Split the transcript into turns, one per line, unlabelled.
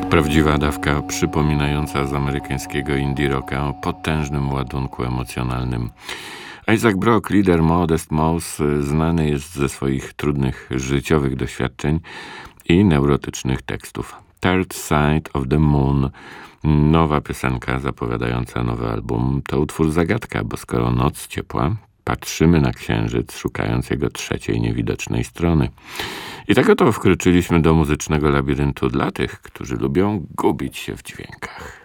Prawdziwa dawka przypominająca z amerykańskiego indie rocka o potężnym ładunku emocjonalnym. Isaac Brock, lider Modest Mouse, znany jest ze swoich trudnych życiowych doświadczeń i neurotycznych tekstów. Third Side of the Moon, nowa piosenka zapowiadająca nowy album, to utwór zagadka, bo skoro noc ciepła, patrzymy na księżyc, szukając jego trzeciej niewidocznej strony. I tak oto wkroczyliśmy do muzycznego labiryntu dla tych, którzy lubią gubić się w dźwiękach.